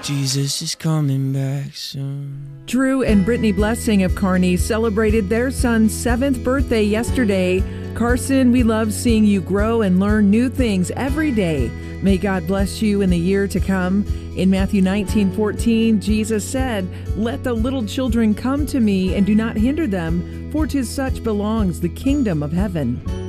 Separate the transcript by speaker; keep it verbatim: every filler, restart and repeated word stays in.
Speaker 1: Jesus is coming back soon.
Speaker 2: Drew and Brittany Blessing of Kearney celebrated their son's seventh birthday yesterday. Carson, we love seeing you grow and learn new things every day. May God bless you in the year to come. In Matthew nineteen fourteen, Jesus said, "Let the little children come to me and do not hinder them, for to such belongs the kingdom of heaven."